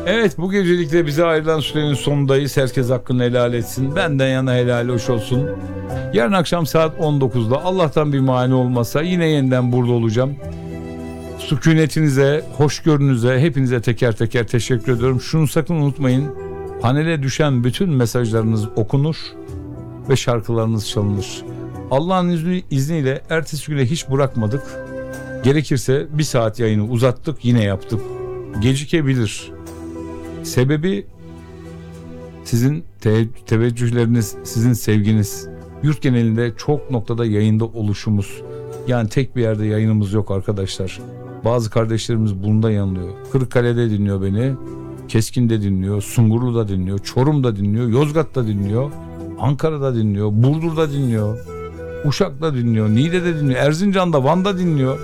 Evet, bu gecelikte bize ayrılan sürenin sonundayız. Herkes hakkını helal etsin. Benden yana helal hoş olsun. Yarın akşam saat 19'da Allah'tan bir mani olmasa yine yeniden burada olacağım. Sükunetinize, hoşgörünüze, hepinize teker teker teşekkür ediyorum. Şunu sakın unutmayın. Panele düşen bütün mesajlarınız okunur ve şarkılarınız çalınır. Allah'ın izniyle ertesi güne hiç bırakmadık. Gerekirse bir saat yayını uzattık, yine yaptık. Gecikebilir. Sebebi sizin teveccühleriniz, sizin sevginiz. Yurt genelinde çok noktada yayında oluşumuz. Yani tek bir yerde yayınımız yok arkadaşlar. Bazı kardeşlerimiz bunda yanılıyor. Kırıkkale'de dinliyor beni. Keskin'de dinliyor. Sungurlu'da dinliyor. Çorum'da dinliyor. Yozgat'ta dinliyor. Ankara'da dinliyor. Burdur'da dinliyor. Uşak'ta dinliyor. Niğde'de dinliyor. Erzincan'da, Van'da dinliyor.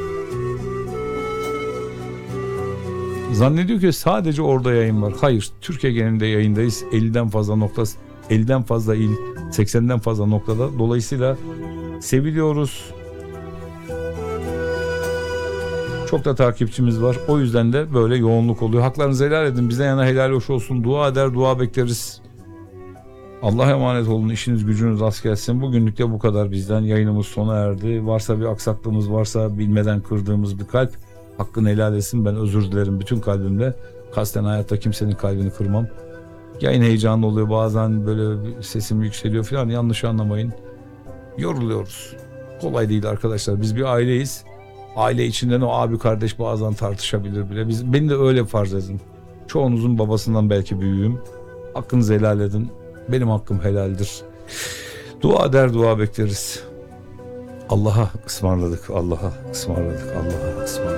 Zannediyor ki sadece orada yayın var. Hayır, Türkiye genelinde yayındayız. 50'den fazla il, 80'den fazla noktada. Dolayısıyla seviliyoruz. Çok da takipçimiz var. O yüzden de böyle yoğunluk oluyor. Haklarınızı helal edin. Bize yana helal hoş olsun. Dua eder, dua bekleriz. Allah'a emanet olun. İşiniz gücünüz rast gelsin. Bugünlük de bu kadar bizden. Yayınımız sona erdi. Varsa bir aksaklığımız, varsa bilmeden kırdığımız bir kalp, hakkını helal etsin. Ben özür dilerim bütün kalbimle. Kasten hayatta kimsenin kalbini kırmam. Yayın heyecanlı oluyor. Bazen böyle sesim yükseliyor falan. Yanlış anlamayın. Yoruluyoruz. Kolay değil arkadaşlar. Biz bir aileyiz. Aile içinden o abi kardeş bazen tartışabilir bile. Beni de öyle farz edin. Çoğunuzun babasından belki büyüğüm. Hakkınızı helal edin. Benim hakkım helaldir. Dua eder, dua bekleriz. Allah'a ısmarladık. Allah'a ısmarladık. Allah'a ısmarladık.